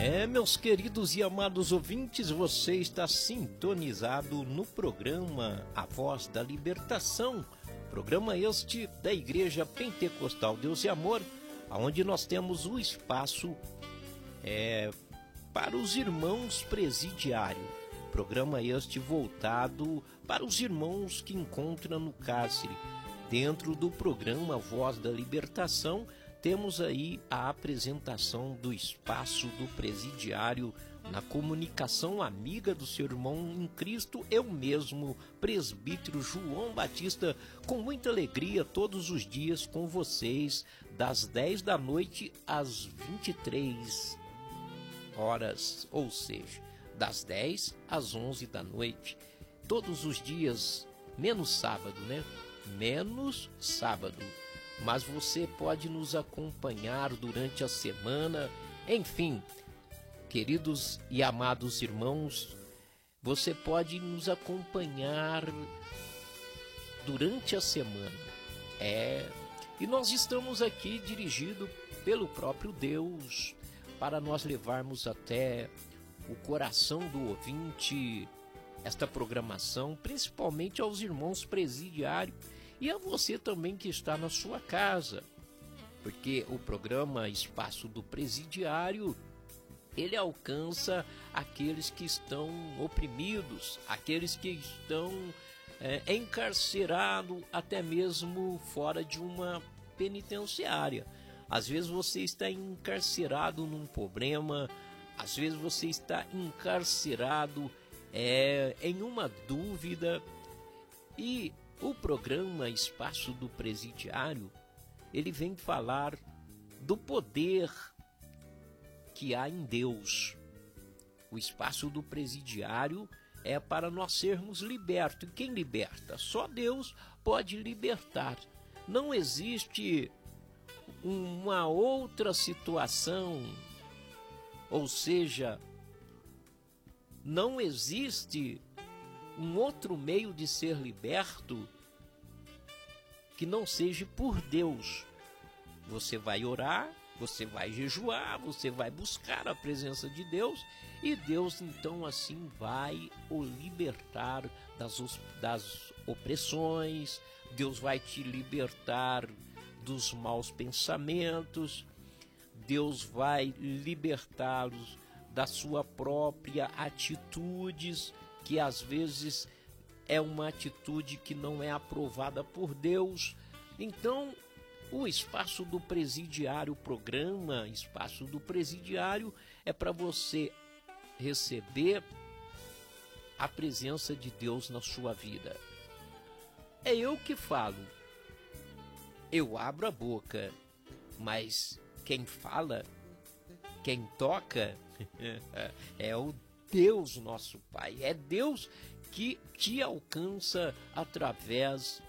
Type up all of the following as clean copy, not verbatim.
Meus queridos e amados ouvintes, você está sintonizado no programa A Voz da Libertação, programa este da Igreja Pentecostal Deus e Amor, onde nós temos o espaço para os irmãos presidiários. Programa este voltado para os irmãos que encontram no cárcere. Dentro do programa Voz da Libertação, temos aí a apresentação do espaço do presidiário na comunicação amiga do seu irmão em Cristo, eu mesmo, presbítero João Batista, com muita alegria todos os dias com vocês, das 10 da noite às 23 horas, ou seja, das 10 às 11 da noite, todos os dias, menos sábado, né? Menos sábado. Mas você pode nos acompanhar durante a semana. Enfim, queridos e amados irmãos, você pode nos acompanhar durante a semana. E nós estamos aqui dirigidos pelo próprio Deus para nós levarmos até o coração do ouvinte esta programação, principalmente aos irmãos presidiários e a você também que está na sua casa, porque o programa Espaço do Presidiário, ele alcança aqueles que estão oprimidos, aqueles que estão encarcerados, até mesmo fora de uma penitenciária. Às vezes você está encarcerado num problema, às vezes você está encarcerado em uma dúvida, e o programa Espaço do Presidiário, ele vem falar do poder que há em Deus. O Espaço do Presidiário é para nós sermos libertos. E quem liberta? Só Deus pode libertar. Não existe uma outra situação, ou seja, não existe um outro meio de ser liberto que não seja por Deus. Você vai orar, você vai jejuar, você vai buscar a presença de Deus, e Deus então assim vai o libertar das opressões. Deus vai te libertar dos maus pensamentos, Deus vai libertá-los da sua própria atitudes, que às vezes é uma atitude que não é aprovada por Deus. Então, o Espaço do Presidiário, o programa Espaço do Presidiário, é para você receber a presença de Deus na sua vida. É eu que falo, eu abro a boca, mas quem fala, quem toca, é o Deus nosso Pai. É Deus que te alcança através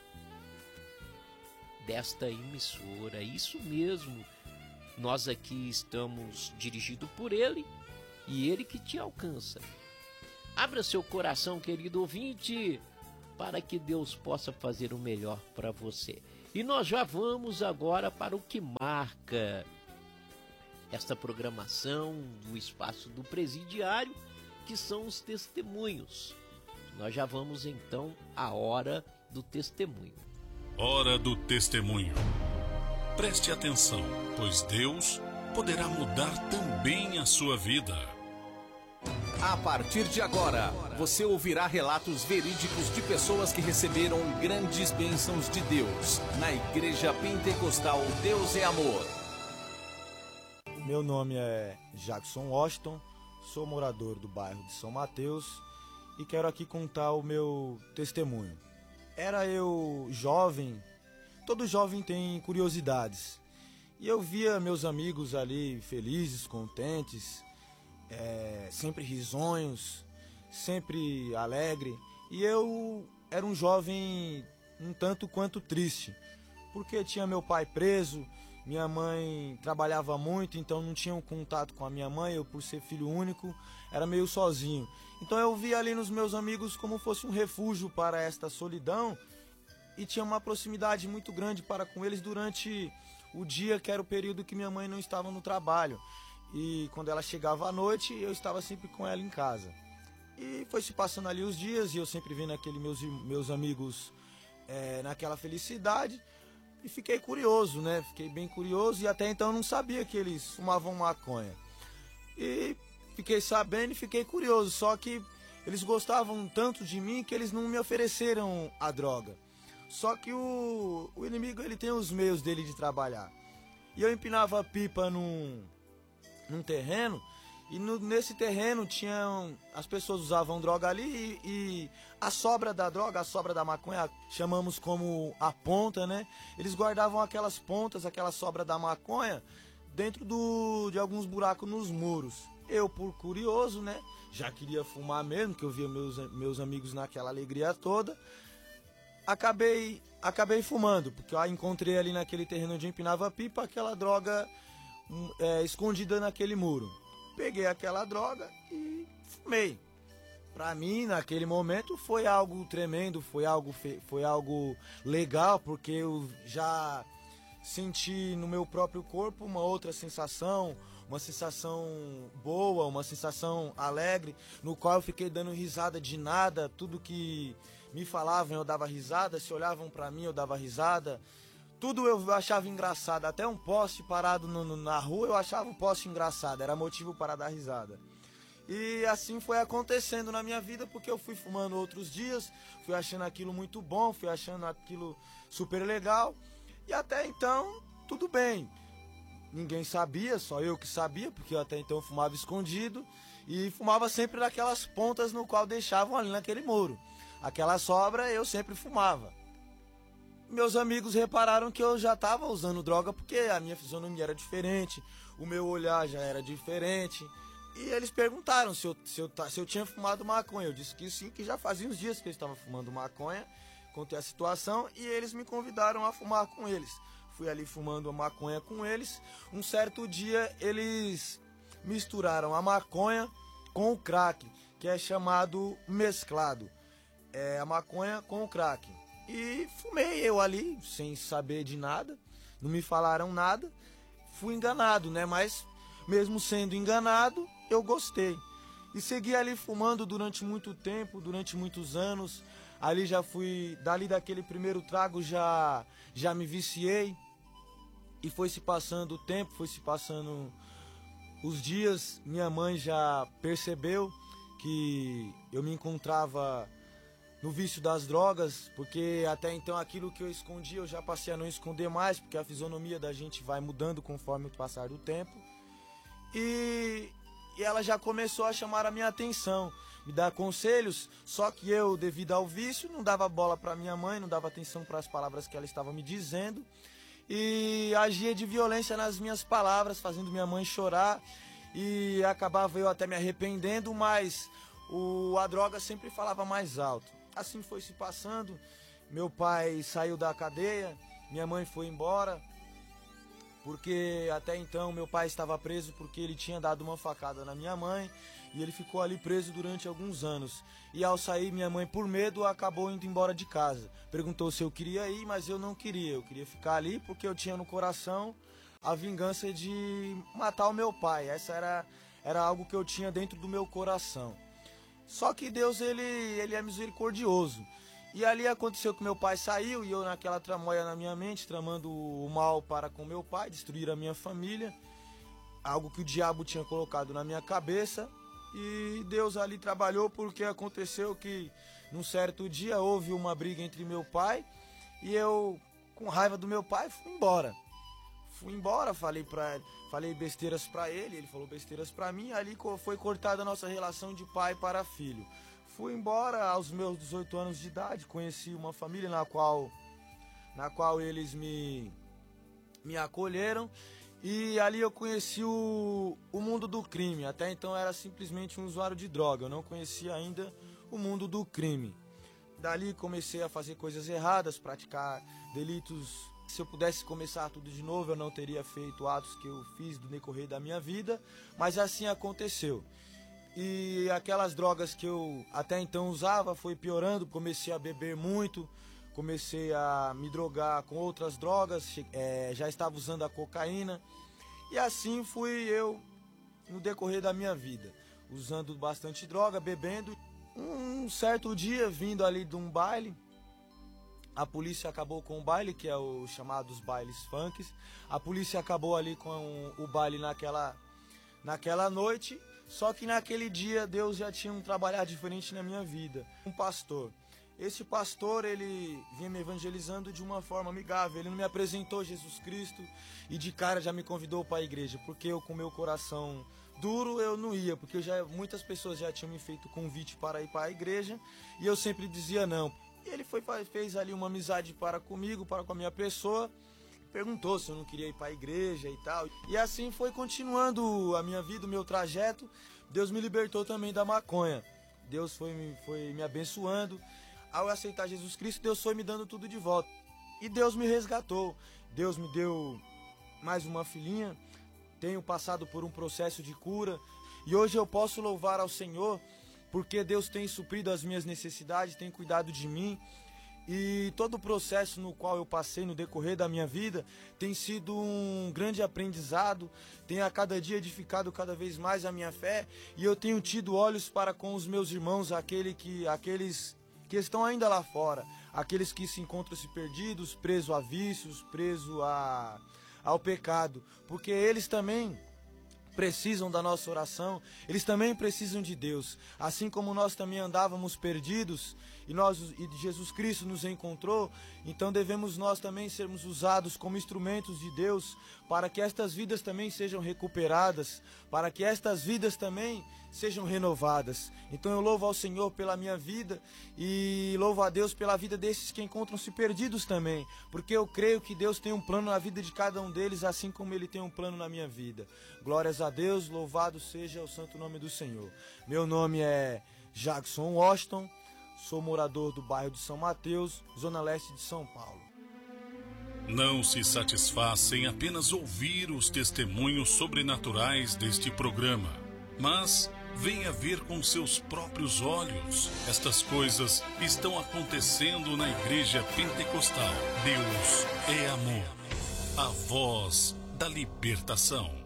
desta emissora. Isso mesmo, nós aqui estamos dirigidos por Ele e Ele que te alcança. Abra seu coração, querido ouvinte, para que Deus possa fazer o melhor para você. E nós já vamos agora para o que marca esta programação do Espaço do Presidiário, que são os testemunhos. Nós já vamos então à hora do testemunho. Hora do testemunho. Preste atenção, pois Deus poderá mudar também a sua vida. A partir de agora, você ouvirá relatos verídicos de pessoas que receberam grandes bênçãos de Deus na Igreja Pentecostal Deus é Amor. Meu nome é Jackson Washington, sou morador do bairro de São Mateus e quero aqui contar o meu testemunho. Era eu jovem, todo jovem tem curiosidades, e eu via meus amigos ali felizes, contentes, sempre risonhos, sempre alegre, e eu era um jovem um tanto quanto triste, porque tinha meu pai preso, minha mãe trabalhava muito, então não tinha um contato com a minha mãe, eu por ser filho único era meio sozinho. Então eu via ali nos meus amigos como fosse um refúgio para esta solidão, e tinha uma proximidade muito grande para com eles durante o dia, que era o período que minha mãe não estava no trabalho. e quando ela chegava à noite, eu estava sempre com ela em casa. E foi se passando ali os dias, e eu sempre vendo aqueles meus amigos naquela felicidade, e fiquei curioso, né? Fiquei bem curioso, e até então eu não sabia que eles fumavam maconha. E fiquei sabendo e fiquei curioso, só que eles gostavam tanto de mim que eles não me ofereceram a droga. Só que o inimigo, ele tem os meios dele de trabalhar. E eu empinava pipa num terreno, e nesse terreno as pessoas usavam droga ali, e a sobra da droga, a sobra da maconha, chamamos como a ponta, né? Eles guardavam aquelas pontas, aquela sobra da maconha, dentro de alguns buracos nos muros. Eu, por curioso, né? Já queria fumar mesmo, que eu via meus amigos naquela alegria toda. Acabei fumando, porque eu encontrei ali naquele terreno onde eu empinava pipa aquela droga escondida naquele muro. Peguei aquela droga e fumei. Pra mim, naquele momento, foi algo tremendo, foi algo legal, porque eu já senti no meu próprio corpo uma outra sensação, uma sensação boa, uma sensação alegre, no qual eu fiquei dando risada de nada, tudo que me falavam eu dava risada, se olhavam pra mim eu dava risada, tudo eu achava engraçado, até um poste parado na rua eu achava um poste engraçado, era motivo para dar risada. E assim foi acontecendo na minha vida, porque eu fui fumando outros dias, fui achando aquilo muito bom, fui achando aquilo super legal, e até então tudo bem. Ninguém sabia, só eu que sabia, porque eu até então fumava escondido, e fumava sempre naquelas pontas no qual deixavam ali naquele muro. Aquela sobra eu sempre fumava. Meus amigos repararam que eu já estava usando droga, porque a minha fisionomia era diferente, o meu olhar já era diferente. E eles perguntaram se eu tinha fumado maconha. Eu disse que sim, que já fazia uns dias que eu estava fumando maconha. Contei a situação e eles me convidaram a fumar com eles. Fui ali fumando a maconha com eles. Um certo dia eles misturaram a maconha com o crack, que é chamado mesclado. É a maconha com o crack. E fumei eu ali, sem saber de nada. Não me falaram nada. Fui enganado, né? Mas mesmo sendo enganado, eu gostei. E segui ali fumando durante muito tempo, durante muitos anos. Ali já fui, daquele primeiro trago já me viciei. E foi se passando o tempo, foi se passando os dias. Minha mãe já percebeu que eu me encontrava no vício das drogas, porque até então aquilo que eu escondia eu já passei a não esconder mais, porque a fisionomia da gente vai mudando conforme o passar do tempo. E ela já começou a chamar a minha atenção, me dar conselhos, só que eu, devido ao vício, não dava bola para minha mãe, não dava atenção para as palavras que ela estava me dizendo, e agia de violência nas minhas palavras, fazendo minha mãe chorar, e acabava eu até me arrependendo, mas a droga sempre falava mais alto. Assim foi se passando, meu pai saiu da cadeia, minha mãe foi embora, porque até então meu pai estava preso porque ele tinha dado uma facada na minha mãe e ele ficou ali preso durante alguns anos. E ao sair, minha mãe, por medo, acabou indo embora de casa. Perguntou se eu queria ir, mas eu não queria. Eu queria ficar ali porque eu tinha no coração a vingança de matar o meu pai. Essa era algo que eu tinha dentro do meu coração. Só que Deus, ele é misericordioso. E ali aconteceu que meu pai saiu e eu naquela tramóia na minha mente, tramando o mal para com meu pai, destruir a minha família. Algo que o diabo tinha colocado na minha cabeça. E Deus ali trabalhou, porque aconteceu que num certo dia houve uma briga entre meu pai e eu, com raiva do meu pai, fui embora. Fui embora, falei besteiras para ele falou besteiras para mim. Ali foi cortada a nossa relação de pai para filho. Fui embora aos meus 18 anos de idade, conheci uma família na qual eles me acolheram. E ali eu conheci o mundo do crime. Até então eu era simplesmente um usuário de droga, eu não conhecia ainda o mundo do crime. Dali comecei a fazer coisas erradas, praticar delitos. Se eu pudesse começar tudo de novo, eu não teria feito atos que eu fiz no decorrer da minha vida, mas assim aconteceu. E aquelas drogas que eu até então usava foi piorando, comecei a beber muito, comecei a me drogar com outras drogas, já estava usando a cocaína. E assim fui eu no decorrer da minha vida, usando bastante droga, bebendo. Um certo dia, vindo ali de um baile, a polícia acabou com o baile, que é o chamado os bailes funks. A polícia acabou ali com o baile naquela noite, só que naquele dia Deus já tinha um trabalhar diferente na minha vida. Um pastor. Esse pastor, ele vinha me evangelizando de uma forma amigável. Ele não me apresentou Jesus Cristo e de cara já me convidou para a igreja, porque eu, com meu coração duro, eu não ia, porque muitas pessoas já tinham me feito convite para ir para a igreja e eu sempre dizia não. E ele fez ali uma amizade para comigo, para com a minha pessoa, perguntou se eu não queria ir para a igreja e tal. E assim foi continuando a minha vida, o meu trajeto. Deus me libertou também da maconha. Deus foi me abençoando. Ao aceitar Jesus Cristo, Deus foi me dando tudo de volta. E Deus me resgatou. Deus me deu mais uma filhinha. Tenho passado por um processo de cura. E hoje eu posso louvar ao Senhor, porque Deus tem suprido as minhas necessidades, tem cuidado de mim. E todo o processo no qual eu passei no decorrer da minha vida tem sido um grande aprendizado, tem a cada dia edificado cada vez mais a minha fé, e eu tenho tido olhos para com os meus irmãos, aqueles que estão ainda lá fora, aqueles que se encontram-se perdidos, presos a vícios, presos ao pecado, porque eles também precisam da nossa oração, eles também precisam de Deus, assim como nós também andávamos perdidos e Jesus Cristo nos encontrou. Então devemos nós também sermos usados como instrumentos de Deus para que estas vidas também sejam recuperadas, para que estas vidas também sejam renovadas. Então eu louvo ao Senhor pela minha vida e louvo a Deus pela vida desses que encontram-se perdidos também, porque eu creio que Deus tem um plano na vida de cada um deles, assim como Ele tem um plano na minha vida. Glórias a Deus, louvado seja o santo nome do Senhor. Meu nome é Jackson Washington, sou morador do bairro de São Mateus, zona leste de São Paulo. Não se satisfaça em apenas ouvir os testemunhos sobrenaturais deste programa, mas venha ver com seus próprios olhos. Estas coisas estão acontecendo na Igreja Pentecostal. Deus é amor, a voz da libertação.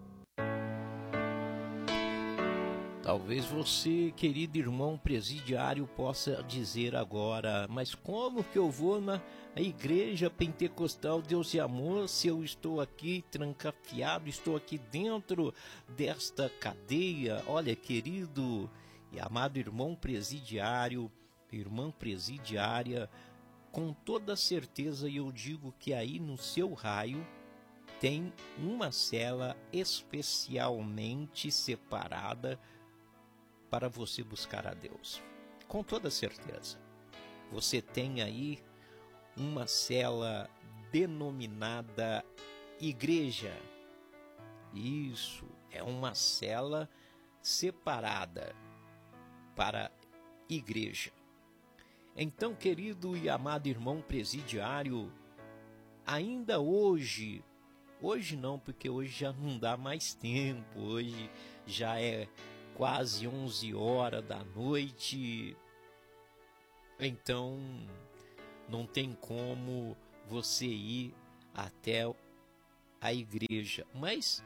Talvez você, querido irmão presidiário, possa dizer agora: mas como que eu vou na Igreja Pentecostal Deus e Amor se eu estou aqui trancafiado, estou aqui dentro desta cadeia? Olha, querido e amado irmão presidiário, irmã presidiária, com toda certeza eu digo que aí no seu raio tem uma cela especialmente separada para você buscar a Deus. Com toda certeza. Você tem aí uma cela denominada igreja. Isso, é uma cela separada para igreja. Então, querido e amado irmão presidiário, ainda hoje não, porque hoje já não dá mais tempo, hoje já é quase 11 horas da noite, então não tem como você ir até a igreja, mas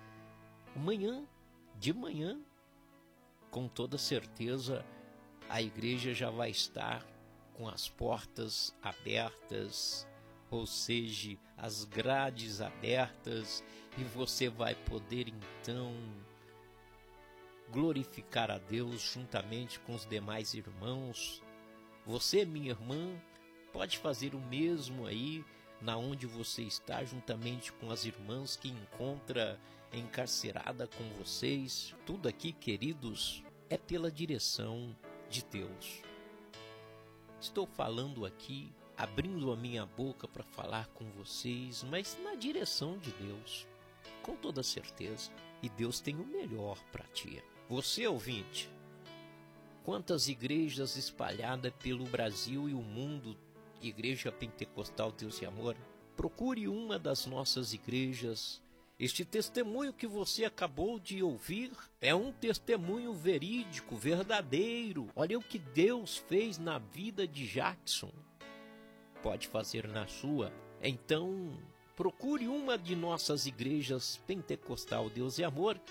de manhã, com toda certeza, a igreja já vai estar com as portas abertas, ou seja, as grades abertas, e você vai poder então glorificar a Deus juntamente com os demais irmãos. Você, minha irmã, pode fazer o mesmo aí na onde você está, juntamente com as irmãs que encontra encarcerada com vocês. Tudo aqui, queridos, é pela direção de Deus. Estou falando aqui, abrindo a minha boca para falar com vocês, mas na direção de Deus, com toda certeza. E Deus tem o melhor para ti. Você, ouvinte, quantas igrejas espalhadas pelo Brasil e o mundo, Igreja Pentecostal Deus e Amor, procure uma das nossas igrejas. Este testemunho que você acabou de ouvir é um testemunho verídico, verdadeiro. Olha o que Deus fez na vida de Jackson. Pode fazer na sua. Então, procure uma de nossas igrejas Pentecostal Deus e Amor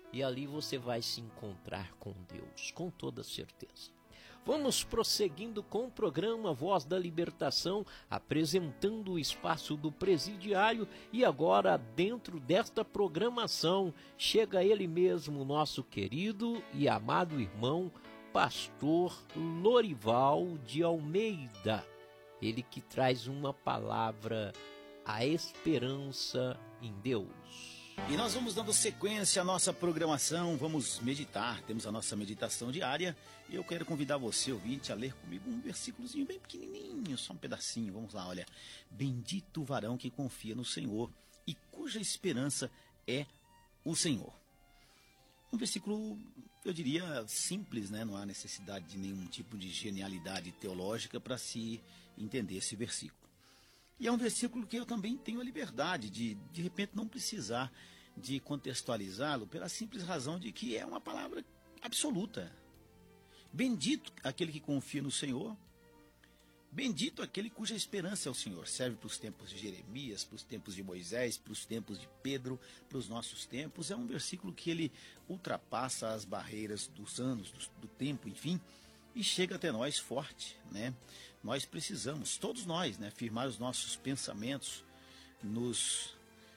e ali você vai se encontrar com Deus, com toda certeza. Vamos prosseguindo com o programa Voz da Libertação, apresentando o espaço do presidiário, e agora, dentro desta programação, chega ele mesmo, nosso querido e amado irmão, pastor Lorival de Almeida. Ele que traz uma palavra, a esperança em Deus. E nós vamos dando sequência à nossa programação, vamos meditar, temos a nossa meditação diária, e eu quero convidar você, ouvinte, a ler comigo um versículozinho bem pequenininho, só um pedacinho, vamos lá, olha. Bendito o varão que confia no Senhor e cuja esperança é o Senhor. Um versículo, eu diria, simples, né? Não há necessidade de nenhum tipo de genialidade teológica para se entender esse versículo. E é um versículo que eu também tenho a liberdade de repente, não precisar de contextualizá-lo pela simples razão de que é uma palavra absoluta. Bendito aquele que confia no Senhor, bendito aquele cuja esperança é o Senhor. Serve para os tempos de Jeremias, para os tempos de Moisés, para os tempos de Pedro, para os nossos tempos. É um versículo que ele ultrapassa as barreiras dos anos, do tempo, enfim, e chega até nós forte, né? Nós precisamos, todos nós, né, firmar os nossos pensamentos nos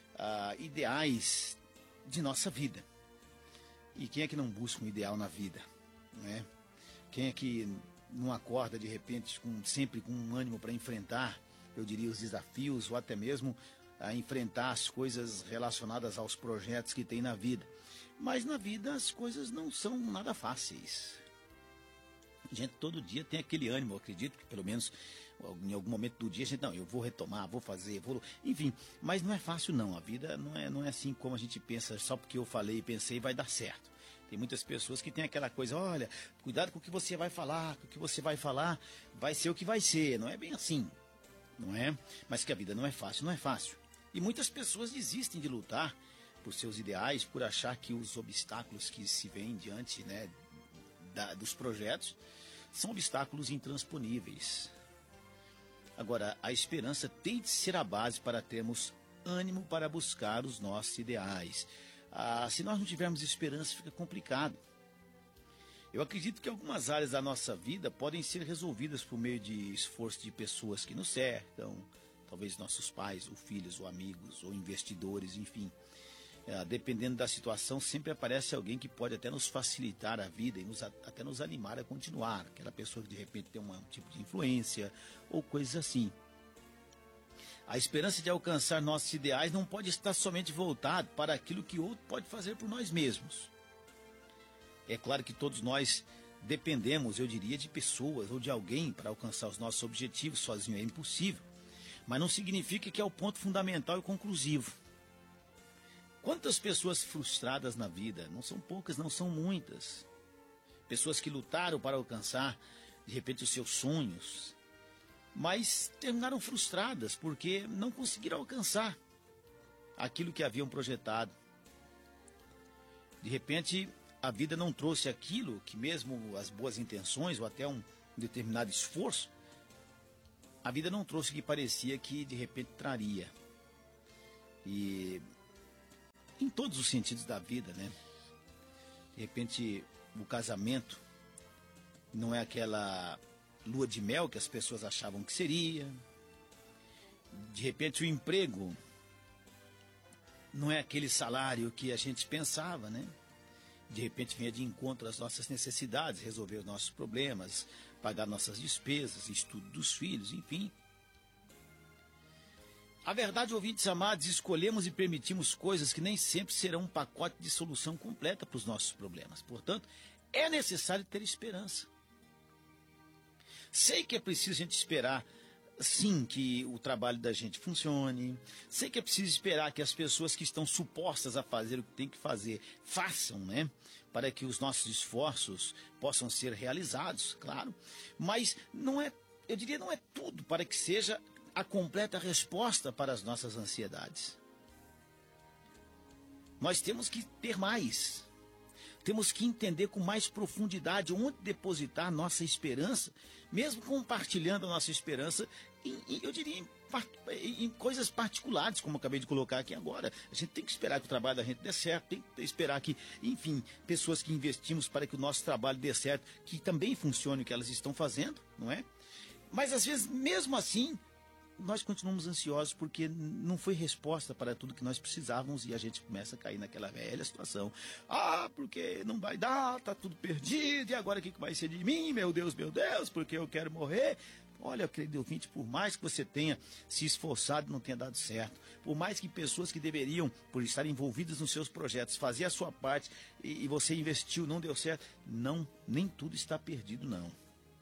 ideais de nossa vida. E quem é que não busca um ideal na vida, né? Quem é que não acorda de repente sempre com um ânimo para enfrentar, eu diria, os desafios ou até mesmo a enfrentar as coisas relacionadas aos projetos que tem na vida? Mas na vida as coisas não são nada fáceis. A gente todo dia tem aquele ânimo, eu acredito que pelo menos em algum momento do dia a gente, não, eu vou retomar, vou fazer, enfim, mas não é fácil não, a vida não é assim como a gente pensa, só porque eu falei e pensei vai dar certo. Tem muitas pessoas que têm aquela coisa, olha, cuidado com o que você vai falar, vai ser o que vai ser, não é bem assim, não é? Mas que a vida não é fácil. E muitas pessoas desistem de lutar por seus ideais, por achar que os obstáculos que se vêm diante, né, dos projetos, são obstáculos intransponíveis. Agora, a esperança tem de ser a base para termos ânimo para buscar os nossos ideais. Se nós não tivermos esperança, fica complicado. Eu acredito que algumas áreas da nossa vida podem ser resolvidas por meio de esforço de pessoas que nos cercam, talvez nossos pais, ou filhos, ou amigos, ou investidores, enfim. Dependendo da situação, sempre aparece alguém que pode até nos facilitar a vida e até nos animar a continuar. Aquela pessoa que de repente tem um tipo de influência ou coisas assim. A esperança de alcançar nossos ideais não pode estar somente voltada para aquilo que outro pode fazer por nós mesmos. É claro que todos nós dependemos, eu diria, de pessoas ou de alguém para alcançar os nossos objetivos. Sozinho é impossível. Mas não significa que é o ponto fundamental e conclusivo. Quantas pessoas frustradas na vida? Não são poucas, não são muitas. Pessoas que lutaram para alcançar, de repente, os seus sonhos, mas terminaram frustradas porque não conseguiram alcançar aquilo que haviam projetado. De repente, a vida não trouxe aquilo que, mesmo as boas intenções ou até um determinado esforço, a vida não trouxe o que parecia que de repente traria. E em todos os sentidos da vida, né? De repente, o casamento não é aquela lua de mel que as pessoas achavam que seria. De repente, o emprego não é aquele salário que a gente pensava, né? De repente, vinha de encontro às nossas necessidades, resolver os nossos problemas, pagar nossas despesas, estudo dos filhos, enfim. A verdade, ouvintes amados, escolhemos e permitimos coisas que nem sempre serão um pacote de solução completa para os nossos problemas. Portanto, é necessário ter esperança. Sei que é preciso a gente esperar, sim, que o trabalho da gente funcione. Sei que é preciso esperar que as pessoas que estão supostas a fazer o que tem que fazer, façam, né? Para que os nossos esforços possam ser realizados, claro. Mas não é, eu diria, não é tudo para que seja a completa resposta para as nossas ansiedades. Nós temos que ter mais. Temos que entender com mais profundidade onde depositar nossa esperança, mesmo compartilhando a nossa esperança eu diria, em coisas particulares, como eu acabei de colocar aqui agora. A gente tem que esperar que o trabalho da gente dê certo, tem que esperar que, enfim, pessoas que investimos para que o nosso trabalho dê certo, que também funcione o que elas estão fazendo, não é? Mas às vezes, mesmo assim, nós continuamos ansiosos porque não foi resposta para tudo que nós precisávamos e a gente começa a cair naquela velha situação. Porque não vai dar, tá tudo perdido, e agora o que vai ser de mim? Meu Deus, porque eu quero morrer. Olha, querido ouvinte, por mais que você tenha se esforçado e não tenha dado certo, por mais que pessoas que deveriam, por estar envolvidas nos seus projetos, fazer a sua parte e você investiu, não deu certo, não, nem tudo está perdido, não.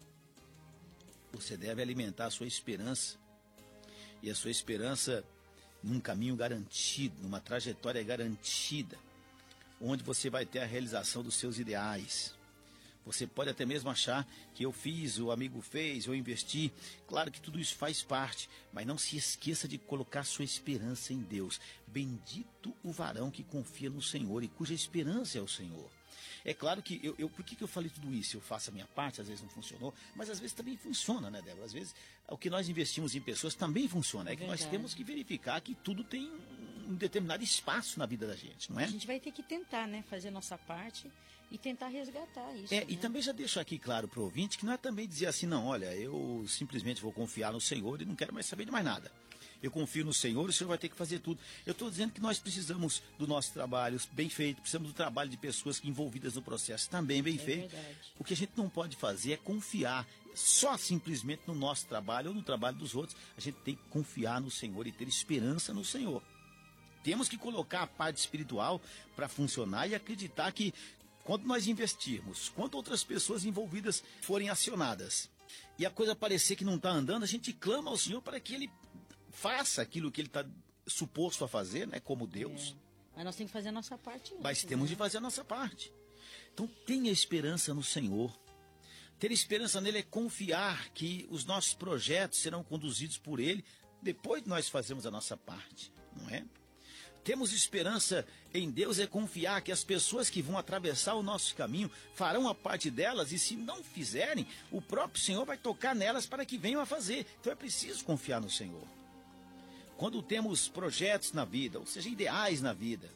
Você deve alimentar a sua esperança. E a sua esperança num caminho garantido, numa trajetória garantida, onde você vai ter a realização dos seus ideais. Você pode até mesmo achar que eu fiz, o amigo fez, eu investi. Claro que tudo isso faz parte, mas não se esqueça de colocar sua esperança em Deus. Bendito o varão que confia no Senhor e cuja esperança é o Senhor. É claro que por que eu falei tudo isso? Eu faço a minha parte, às vezes não funcionou, mas às vezes também funciona, né, Débora? Às vezes o que nós investimos em pessoas também funciona. É que nós temos que verificar que tudo tem um determinado espaço na vida da gente, não é? A gente vai ter que tentar, né, fazer a nossa parte e tentar resgatar isso. E também já deixo aqui claro para o ouvinte que não é também dizer assim, não, olha, eu simplesmente vou confiar no Senhor e não quero mais saber de mais nada. Eu confio no Senhor e o Senhor vai ter que fazer tudo. Eu estou dizendo que nós precisamos do nosso trabalho bem feito, precisamos do trabalho de pessoas envolvidas no processo também bem feito. Verdade. O que a gente não pode fazer é confiar só simplesmente no nosso trabalho ou no trabalho dos outros. A gente tem que confiar no Senhor e ter esperança no Senhor. Temos que colocar a parte espiritual para funcionar e acreditar que quando nós investirmos, quando outras pessoas envolvidas forem acionadas e a coisa parecer que não está andando, a gente clama ao Senhor para que Ele faça aquilo que Ele está suposto a fazer, né, como Deus. Mas nós temos que fazer a nossa parte. Mas temos de fazer a nossa parte. Então tenha esperança no Senhor. Ter esperança nele é confiar que os nossos projetos serão conduzidos por Ele depois de nós fazermos a nossa parte, não é? Temos esperança em Deus é confiar que as pessoas que vão atravessar o nosso caminho farão a parte delas e se não fizerem, o próprio Senhor vai tocar nelas para que venham a fazer. Então é preciso confiar no Senhor. Quando temos projetos na vida, ou seja, ideais na vida,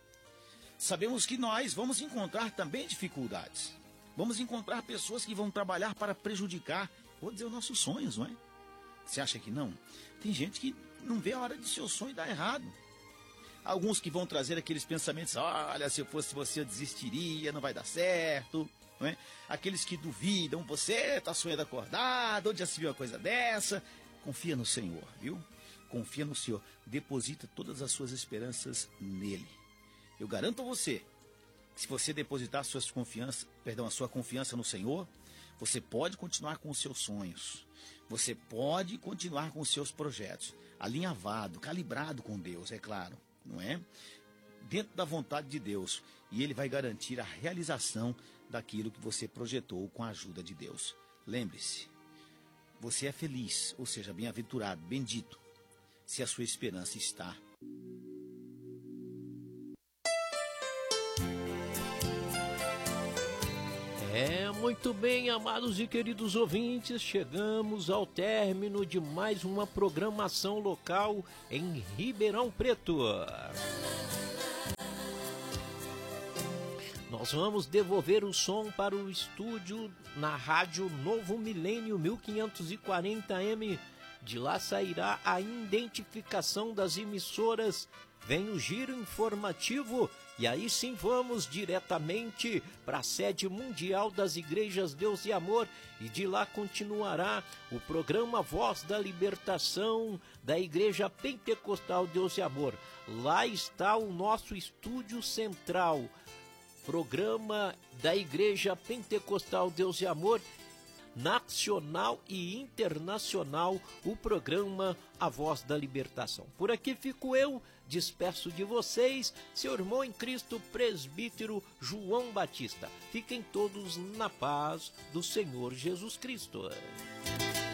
sabemos que nós vamos encontrar também dificuldades. Vamos encontrar pessoas que vão trabalhar para prejudicar, vou dizer, os nossos sonhos, não é? Você acha que não? Tem gente que não vê a hora de seu sonho dar errado. Alguns que vão trazer aqueles pensamentos, olha, se eu fosse você eu desistiria, não vai dar certo, não é? Aqueles que duvidam, você está sonhando acordado, onde já se viu uma coisa dessa? Confia no Senhor, viu? Confia no Senhor, deposita todas as suas esperanças nele. Eu garanto a você que se você depositar a sua confiança no Senhor, você pode continuar com os seus sonhos. Você pode continuar com os seus projetos, alinhavado, calibrado com Deus, é claro, não é? Dentro da vontade de Deus. E Ele vai garantir a realização daquilo que você projetou com a ajuda de Deus. Lembre-se, você é feliz, ou seja, bem-aventurado, bendito, se a sua esperança está. Muito bem, amados e queridos ouvintes, chegamos ao término de mais uma programação local em Ribeirão Preto. Nós vamos devolver o som para o estúdio na Rádio Novo Milênio 1540M. De lá sairá a identificação das emissoras. Vem o giro informativo e aí sim vamos diretamente para a sede mundial das Igrejas Deus e Amor e de lá continuará o programa Voz da Libertação da Igreja Pentecostal Deus e Amor. Lá está o nosso estúdio central, programa da Igreja Pentecostal Deus e Amor, nacional e internacional, o programa A Voz da Libertação. Por aqui fico eu, despeço de vocês, seu irmão em Cristo, presbítero João Batista. Fiquem todos na paz do Senhor Jesus Cristo.